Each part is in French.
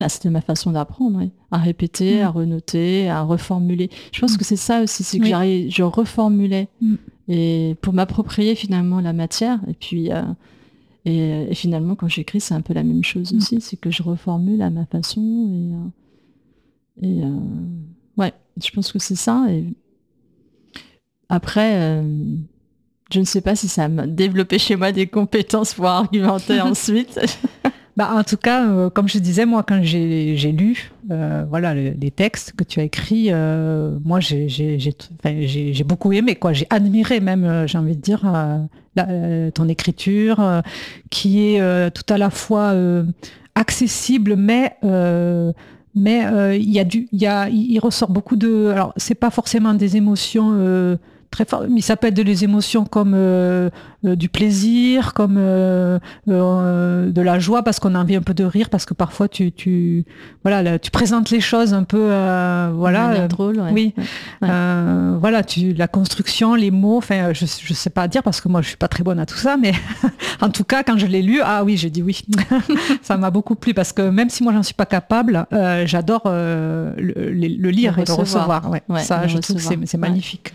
C'était ma façon d'apprendre, oui. À répéter, à renoter, à reformuler. Je pense que c'est ça aussi, c'est que je reformulais et pour m'approprier finalement la matière. Et puis, et finalement, quand j'écris, c'est un peu la même chose aussi, c'est que je reformule à ma façon. Ouais, je pense que c'est ça. Et après, je ne sais pas si ça m'a développé chez moi des compétences pour argumenter ensuite. En tout cas, comme je disais, moi, quand j'ai lu les textes que tu as écrits, moi, j'ai beaucoup aimé, quoi. J'ai admiré même, j'ai envie de dire, ton écriture, qui est tout à la fois accessible, mais il ressort beaucoup de... Alors, c'est pas forcément des émotions très fortes, mais ça peut être des émotions comme du plaisir, comme de la joie, parce qu'on a envie un peu de rire, parce que parfois tu présentes les choses un peu drôle, ouais. Oui, ouais. La construction, les mots, enfin je sais pas dire parce que moi je suis pas très bonne à tout ça, mais en tout cas quand je l'ai lu, j'ai dit oui. Ça m'a beaucoup plu parce que même si moi j'en suis pas capable, j'adore le lire et le recevoir. Ouais, ça, je trouve que c'est magnifique.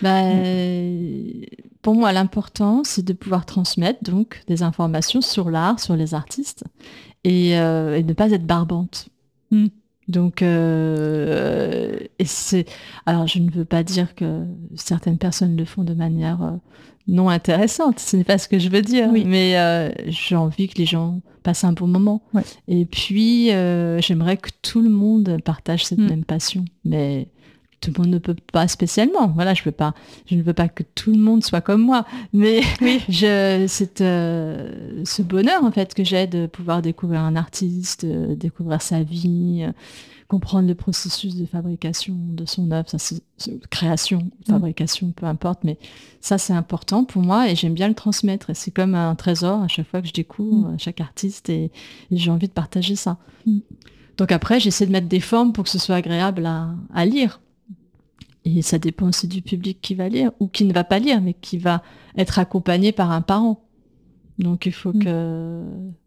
Pour moi, l'important, c'est de pouvoir transmettre donc des informations sur l'art, sur les artistes, et ne pas être barbante. Donc, alors, je ne veux pas dire que certaines personnes le font de manière non intéressante. Ce n'est pas ce que je veux dire. Oui. Mais j'ai envie que les gens passent un bon moment. Ouais. Et puis, j'aimerais que tout le monde partage cette même passion. Mais tout le monde ne peut pas spécialement. Voilà, je ne veux pas que tout le monde soit comme moi. Mais oui, c'est ce bonheur en fait que j'ai de pouvoir découvrir un artiste, découvrir sa vie, comprendre le processus de fabrication de son œuvre, création, fabrication, peu importe. Mais ça, c'est important pour moi et j'aime bien le transmettre. Et c'est comme un trésor à chaque fois que je découvre chaque artiste et j'ai envie de partager ça. Donc après, j'essaie de mettre des formes pour que ce soit agréable à lire. Et ça dépend aussi du public qui va lire, ou qui ne va pas lire, mais qui va être accompagné par un parent. Donc il faut que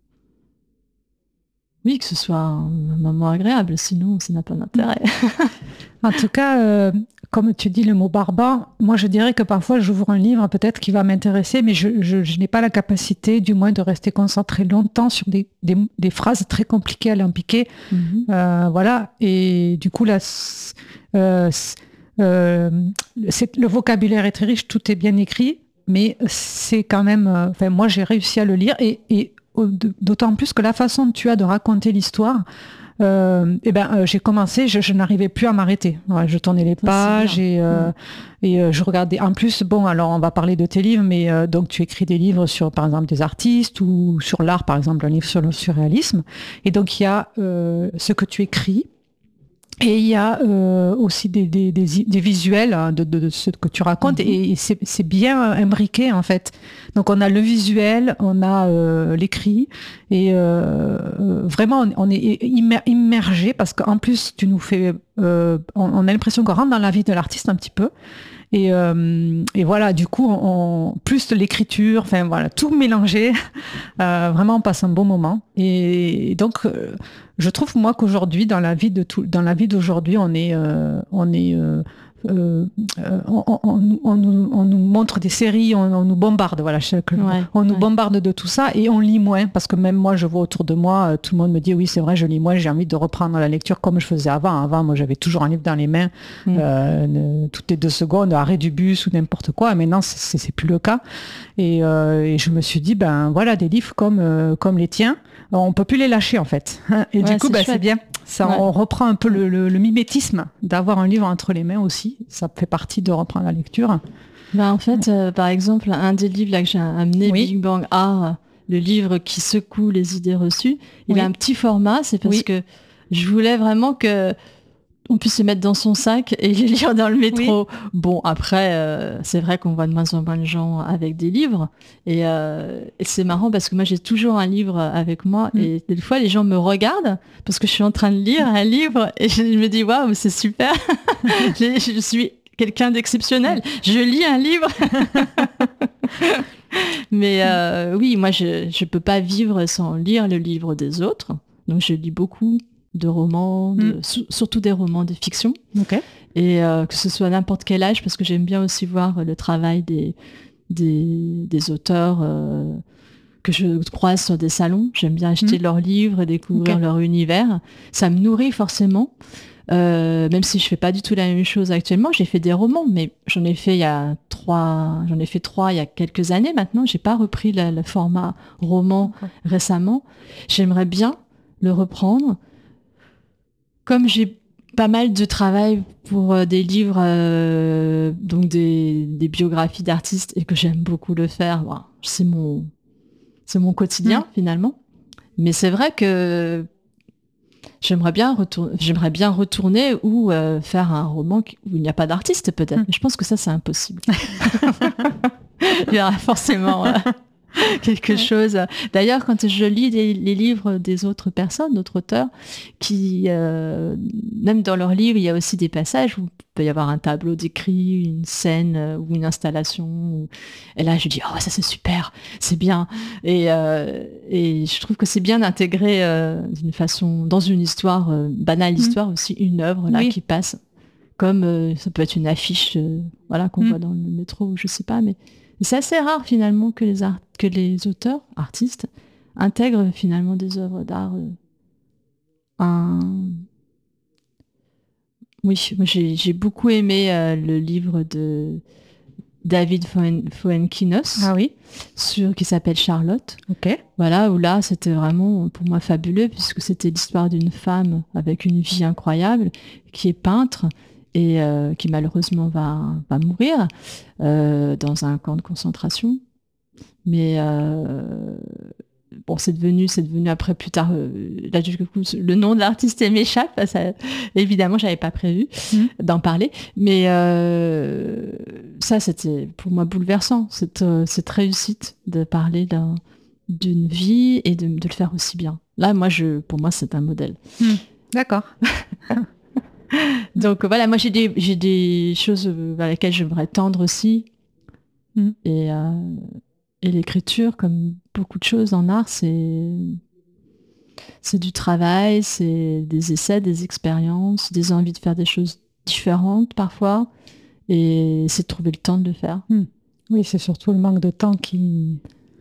ce soit un moment agréable, sinon ça n'a pas d'intérêt. En tout cas, comme tu dis le mot barbare, moi je dirais que parfois j'ouvre un livre peut-être qui va m'intéresser, mais je n'ai pas la capacité, du moins, de rester concentrée longtemps sur des phrases très compliquées à l'impiquer. Voilà, et du coup là... le vocabulaire est très riche, tout est bien écrit, mais c'est quand même... moi, j'ai réussi à le lire, et d'autant plus que la façon que tu as de raconter l'histoire, j'ai commencé, je n'arrivais plus à m'arrêter. Ouais, je tournais les pages et je regardais. En plus, alors on va parler de tes livres, mais donc tu écris des livres sur, par exemple, des artistes ou sur l'art, par exemple, un livre sur le surréalisme. Et donc il y a ce que tu écris. Et il y a aussi des visuels de ce que tu racontes, et c'est bien imbriqué en fait. Donc on a le visuel, on a l'écrit, et vraiment on est immergé, parce qu'en plus tu nous fais, on a l'impression qu'on rentre dans la vie de l'artiste un petit peu. Et voilà, du coup, plus de l'écriture, enfin voilà, tout mélangé, vraiment on passe un bon moment. Et donc, je trouve moi qu'aujourd'hui, dans la vie d'aujourd'hui, on nous montre des séries, on nous bombarde, voilà, on nous bombarde de tout ça, et on lit moins, parce que même moi je vois autour de moi, tout le monde me dit oui c'est vrai, je lis moins, j'ai envie de reprendre la lecture comme je faisais avant. Moi j'avais toujours un livre dans les mains, toutes les 2 secondes, arrêt du bus ou n'importe quoi. Maintenant c'est plus le cas, et je me suis dit voilà, des livres comme les tiens, on peut plus les lâcher en fait, et du coup c'est bien. Ça, on reprend un peu le mimétisme d'avoir un livre entre les mains aussi. Ça fait partie de reprendre la lecture. En fait, par exemple, un des livres là, que j'ai amené, Big Bang Art, le livre qui secoue les idées reçues, il a un petit format. C'est parce que je voulais vraiment que on puisse se mettre dans son sac et les lire dans le métro. Bon, après, c'est vrai qu'on voit de moins en moins de gens avec des livres. Et c'est marrant parce que moi, j'ai toujours un livre avec moi. Et des fois, les gens me regardent parce que je suis en train de lire un livre. Et je me dis, waouh, c'est super. Je suis quelqu'un d'exceptionnel. Je lis un livre. Mais oui, moi, je ne peux pas vivre sans lire le livre des autres. Donc, je lis beaucoup. de romans, surtout des romans de fiction. Ok. Et que ce soit à n'importe quel âge, parce que j'aime bien aussi voir le travail des auteurs que je croise sur des salons. J'aime bien acheter leurs livres et découvrir leur univers. Ça me nourrit forcément, même si je fais pas du tout la même chose actuellement. J'ai fait des romans, mais j'en ai fait trois il y a quelques années maintenant. J'ai pas repris le format roman récemment. J'aimerais bien le reprendre. Comme j'ai pas mal de travail pour des livres, donc des biographies d'artistes, et que j'aime beaucoup le faire, bon, c'est mon quotidien finalement. Mais c'est vrai que j'aimerais bien retourner ou faire un roman où il n'y a pas d'artiste peut-être. Mais je pense que ça c'est impossible. Il y aura forcément quelque chose. D'ailleurs, quand je lis les livres des autres personnes, d'autres auteurs, qui, même dans leurs livres, il y a aussi des passages où il peut y avoir un tableau décrit, une scène ou une installation. Et là, je dis, oh, ça c'est super, c'est bien. Et je trouve que c'est bien d'intégrer d'une façon, dans une histoire, banale histoire aussi, une œuvre là qui passe. Comme ça peut être une affiche qu'on voit dans le métro, ou je sais pas, mais c'est assez rare finalement que les auteurs, artistes, intègrent finalement des œuvres d'art. Oui, moi j'ai beaucoup aimé le livre de David Fuenquinos, qui s'appelle Charlotte. Voilà, où là c'était vraiment pour moi fabuleux, puisque c'était l'histoire d'une femme avec une vie incroyable, qui est peintre, et qui malheureusement va mourir dans un camp de concentration. Mais bon, c'est devenu après plus tard, là du coup, le nom de l'artiste m'échappe, ça, évidemment j'avais pas prévu d'en parler, mais ça c'était pour moi bouleversant, cette réussite de parler d'une vie et de le faire aussi bien. Là pour moi c'est un modèle. D'accord. Donc voilà, moi j'ai des choses vers lesquelles j'aimerais tendre aussi. Et l'écriture, comme beaucoup de choses en art, c'est du travail, c'est des essais, des expériences, des envies de faire des choses différentes parfois, et c'est de trouver le temps de le faire. Oui, c'est surtout le manque de temps qui...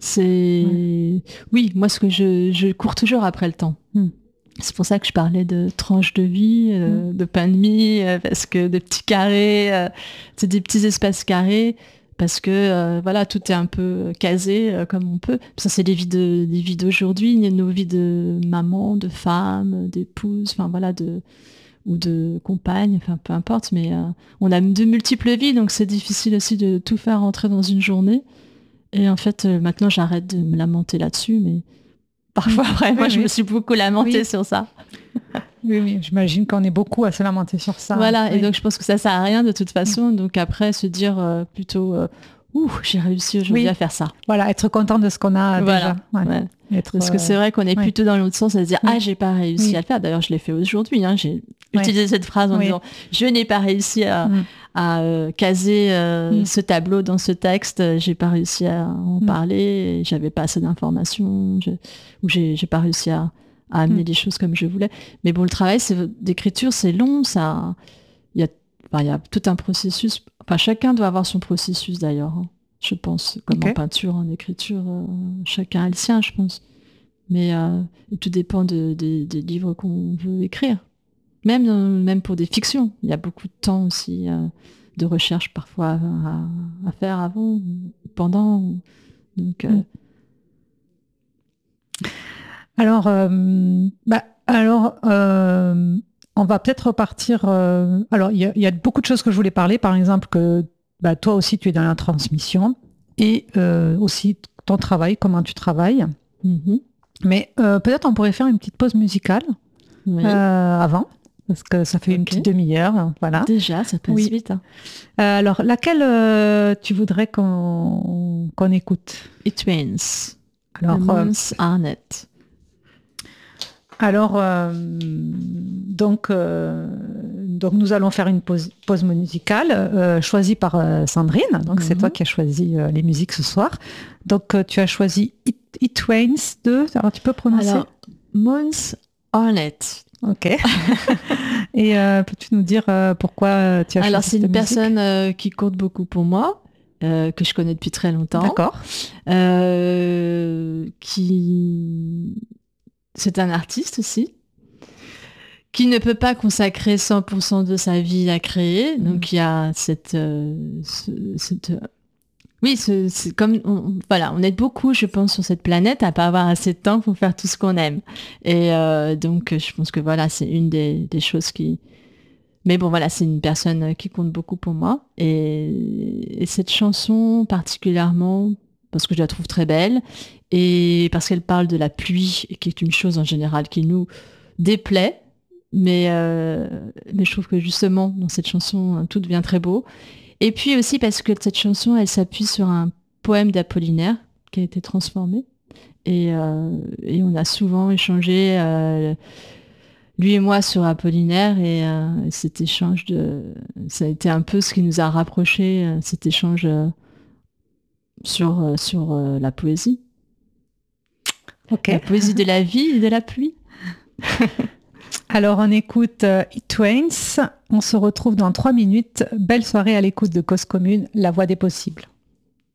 Oui, moi ce que je cours toujours après le temps. C'est pour ça que je parlais de tranches de vie, de pain de mie, parce que des petits carrés, c'est des petits espaces carrés, parce que voilà, tout est un peu casé comme on peut. Ça, c'est des vies d'aujourd'hui, nos vies de maman, de femme, d'épouse, enfin voilà, ou de compagne, enfin peu importe, mais on a de multiples vies, donc c'est difficile aussi de tout faire rentrer dans une journée. Et en fait, maintenant, j'arrête de me lamenter là-dessus, mais parfois, vraiment, je me suis beaucoup lamentée sur ça. Oui, j'imagine qu'on est beaucoup à se lamenter sur ça. Voilà, et donc je pense que ça sert à rien de toute façon. Donc après, se dire plutôt, j'ai réussi aujourd'hui à faire ça. Voilà, être content de ce qu'on a déjà. Parce que c'est vrai qu'on est plutôt dans l'autre sens à se dire, j'ai pas réussi à le faire. D'ailleurs, je l'ai fait aujourd'hui. J'ai utilisé cette phrase en disant, je n'ai pas réussi à caser ce tableau dans ce texte, j'ai pas réussi à en parler, j'avais pas assez d'informations, ou j'ai pas réussi à amener les choses comme je voulais. Mais bon, le travail d'écriture, c'est long, il y a tout un processus. Enfin, chacun doit avoir son processus d'ailleurs, je pense, comme en peinture, en écriture, chacun a le sien, je pense. Mais tout dépend des livres qu'on veut écrire. Même pour des fictions, il y a beaucoup de temps aussi de recherche parfois à faire avant, pendant. Donc, Alors, on va peut-être repartir. Alors, il y a beaucoup de choses que je voulais parler. Par exemple, que toi aussi, tu es dans la transmission et aussi ton travail, comment tu travailles. Mais peut-être on pourrait faire une petite pause musicale avant. Parce que ça fait une petite demi-heure, voilà. Déjà, ça passe vite. Alors, laquelle tu voudrais qu'on écoute? It Rains. Alors, Mons Arnett. Alors, donc nous allons faire une pause musicale choisie par Sandrine. Donc, c'est toi qui as choisi les musiques ce soir. Donc, tu as choisi It Rains de... Alors, tu peux prononcer? Alors, Mons Arnett. Ok. Et peux-tu nous dire pourquoi tu as choisi Alors, c'est cette une musique? personne qui compte beaucoup pour moi, que je connais depuis très longtemps. D'accord. C'est un artiste aussi, qui ne peut pas consacrer 100% de sa vie à créer. Donc, il y a oui, c'est comme voilà, on est beaucoup, je pense, sur cette planète à pas avoir assez de temps pour faire tout ce qu'on aime. Et donc, je pense que voilà, c'est une des choses qui. Mais bon, voilà, c'est une personne qui compte beaucoup pour moi. Et cette chanson particulièrement, parce que je la trouve très belle, et parce qu'elle parle de la pluie, qui est une chose en général qui nous déplaît. Mais je trouve que justement, dans cette chanson, tout devient très beau. Et puis aussi parce que cette chanson, elle s'appuie sur un poème d'Apollinaire qui a été transformé. Et on a souvent échangé, lui et moi, sur Apollinaire. Et ça a été un peu ce qui nous a rapprochés, cet échange sur la poésie. Ok. La poésie de la vie et de la pluie. Alors, on écoute It Rains. On se retrouve dans 3 minutes. Belle soirée à l'écoute de Cause Commune, la voix des possibles.